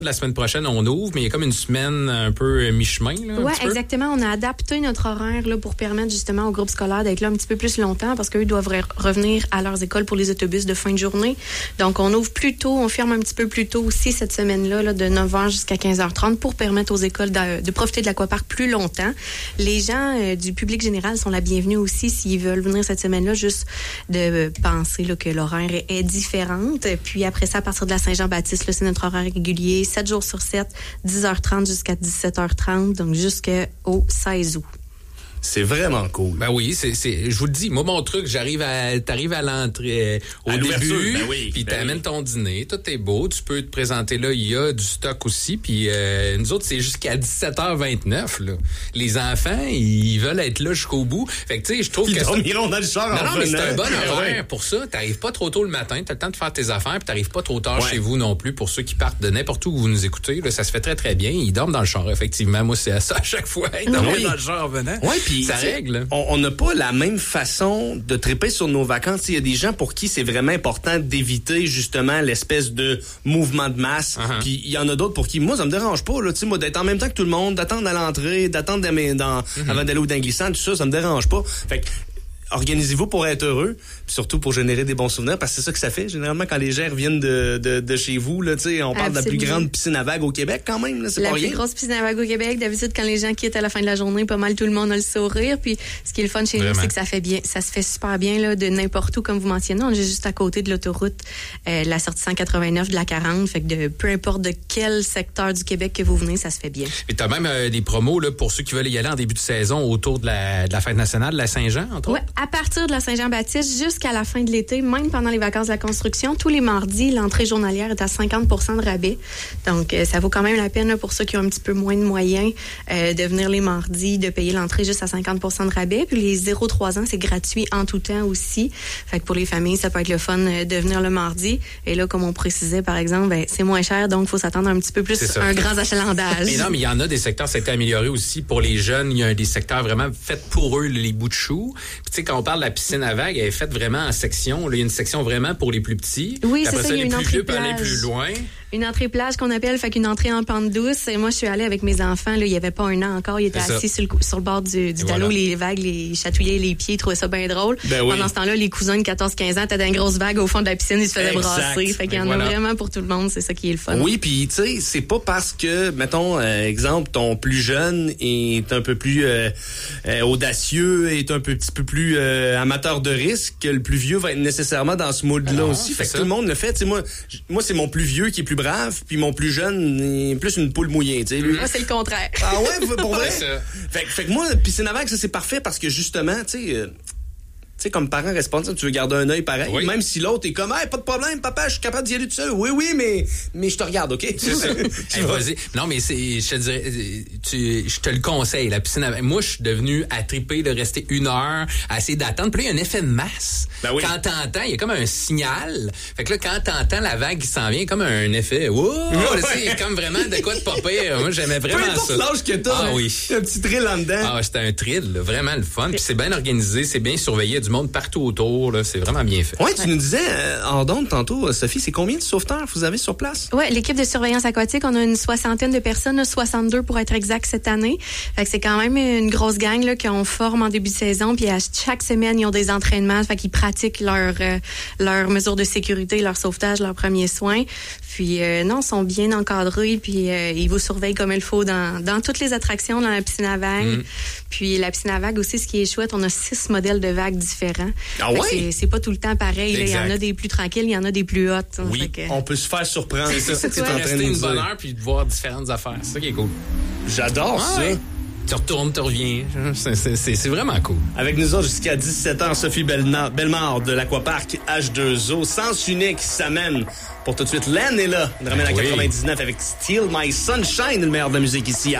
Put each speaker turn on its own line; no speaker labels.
La semaine prochaine, on ouvre, mais il y a comme une semaine un peu mi-chemin.
Oui, exactement. On a adapté notre horaire là, pour permettre justement aux groupes scolaires d'être là un petit peu plus longtemps parce qu'eux doivent revenir à leurs écoles pour les autobus de fin de journée. Donc, on ouvre plus tôt, on ferme un petit peu plus tôt aussi cette semaine-là, là, de 9h jusqu'à 15h30 pour permettre aux écoles de profiter de l'aquapark plus longtemps. Les gens du public général sont la bienvenue aussi s'ils veulent venir cette semaine-là, juste de penser là, que l'horaire est différente. Puis après ça, à partir de la Saint-Jean-Baptiste, là, c'est notre horaire régulier. 7 jours sur 7, 10h30 jusqu'à 17h30, donc jusqu'au 16 août.
C'est vraiment cool.
Ben oui, je vous le dis, moi, mon truc, t'arrives à l'entrée, au début, puis t'amènes ton dîner, tout est beau, tu peux te présenter là, il y a du stock aussi, puis nous autres, c'est jusqu'à 17h29, là. Les enfants, ils veulent être là jusqu'au bout. Fait que, tu sais, je trouve
ils dormiront dans le char.
Non, mais c'est un bon horaire pour ça. T'arrives pas trop tôt le matin, t'as le temps de faire tes affaires, puis t'arrives pas trop tard chez vous non plus. Pour ceux qui partent de n'importe où vous nous écoutez, là, ça se fait très, très bien. Ils dorment dans le char, effectivement. Moi, c'est à ça à chaque fois. Ils dorment dans le char en venant.
Ouais, puis
ça règle.
On n'a pas la même façon de triper sur nos vacances. Il y a des gens pour qui c'est vraiment important d'éviter justement l'espèce de mouvement de masse. Puis il y en a d'autres pour qui, moi, ça me dérange pas. Là, moi, d'être en même temps que tout le monde, d'attendre à l'entrée, d'attendre avant d'aller au d'un glissant, tout ça, ça me dérange pas. Fait que organisez-vous pour être heureux, puis surtout pour générer des bons souvenirs, parce que c'est ça que ça fait. Généralement, quand les gens reviennent de chez vous, là, on parle de la plus grande piscine à vagues au Québec quand même. Là, c'est pas rien. La plus grosse
piscine à vagues au Québec. D'habitude, quand les gens quittent à la fin de la journée, pas mal tout le monde a le sourire. Puis ce qui est le fun chez nous, c'est que ça se fait super bien là, de n'importe où, comme vous mentionnez. On est juste à côté de l'autoroute, la sortie 189 de la 40. Fait que peu importe de quel secteur du Québec que vous venez, ça se fait bien.
Et t'as même des promos là, pour ceux qui veulent y aller en début de saison autour de la fête nationale de la Saint-Jean, entre autres.
À partir de la Saint-Jean-Baptiste jusqu'à la fin de l'été, même pendant les vacances de la construction, tous les mardis, l'entrée journalière est à 50% de rabais. Donc, ça vaut quand même la peine là, pour ceux qui ont un petit peu moins de moyens de venir les mardis, de payer l'entrée juste à 50% de rabais. Puis les 0-3 ans, c'est gratuit en tout temps aussi. Fait que pour les familles, ça peut être le fun de venir le mardi. Et là, comme on précisait, par exemple, c'est moins cher, donc il faut s'attendre un petit peu plus à un grand achalandage.
Mais non, mais il y en a des secteurs, ça a été amélioré aussi pour les jeunes. Il y a des secteurs vraiment faits pour eux, les bouts de choux. Puis tu sais, quand on parle de la piscine à vagues, elle est faite vraiment en section. Là, il y a une section vraiment pour les plus petits.
Oui, c'est ça, il y a une entrée
plage. Peut aller plus loin.
Une entrée plage qu'on appelle, fait qu'une entrée en pente douce. Et moi, je suis allée avec mes enfants, là, il y avait pas un an encore, ils étaient assis sur le bord du dallo, les vagues, les chatouillaient les pieds, ils trouvaient ça bien drôle. Pendant ce temps-là, les cousins de 14-15 ans étaient dans une grosse vague au fond de la piscine, ils se faisaient brasser. Fait qu'il y en a vraiment pour tout le monde, c'est ça qui est le fun.
Oui, puis tu sais, c'est pas parce que, mettons, exemple, ton plus jeune est un peu plus audacieux, est un petit peu plus amateur de risque, que le plus vieux va être nécessairement dans ce mood-là aussi. Fait que tout le monde le fait. Tu sais, moi, c'est mon plus vieux qui est plus brave, puis mon plus jeune est plus une poule mouillée, tu sais.
Moi, c'est le contraire.
Ah ouais, pour vrai? Fait que moi, piscine à vagues, ça, c'est parfait parce que justement, tu sais, comme parent responsable, tu veux garder un œil pareil, même si l'autre est comme, hey, pas de problème, papa, je suis capable d'y aller tout seul. Oui, mais je te regarde, OK?
C'est ça. Vas-y. Non, mais je te dirais, je te le conseille, la piscine à vagues. Moi, je suis devenu à triper de rester 1 heure, à essayer d'attendre. Puis là, il y a un effet de masse. Quand t'entends, il y a comme un signal. Fait que là, quand t'entends la vague qui s'en vient, comme un effet, c'est comme vraiment de quoi de pas pire. Moi, j'aimais vraiment ça.
L'âge que t'as, un petit thrill en dedans.
Ah, c'était un thrill, là, vraiment le fun. Puis c'est bien organisé, c'est bien surveillé, du monde partout autour, là, c'est vraiment bien fait.
Oui, tu nous disais, hors d'onde tantôt, Sophie, c'est combien de sauveteurs vous avez sur place?
Oui, l'équipe de surveillance aquatique, on a une 60aine de personnes, 62 pour être exact cette année. Fait que c'est quand même une grosse gang là, qu'on forme en début de saison, puis à chaque semaine, ils ont des entraînements, fait qu'ils pratiquent leurs mesures de sécurité, leur sauvetage, leurs premiers soins. Puis non, ils sont bien encadrés, puis ils vous surveillent comme il faut dans toutes les attractions, dans la piscine à vagues. Puis la piscine à vagues aussi, ce qui est chouette, on a 6 modèles de vagues différents.
Ah ouais?
C'est pas tout le temps pareil. Il y en a des plus tranquilles, il y en a des plus hautes.
Oui, on peut se faire surprendre.
C'est ça, tu rester une bonne heure puis de voir différentes affaires. C'est ça qui est cool.
J'adore ça.
Tu retournes, tu reviens. C'est vraiment cool.
Avec nous autres jusqu'à 17 ans, Sophie Bellemare de l'Aquapark H2O. Sens unique s'amène. Pour tout de suite, Len est là. On ramène à 99 avec Steal My Sunshine, le meilleur de la musique ici à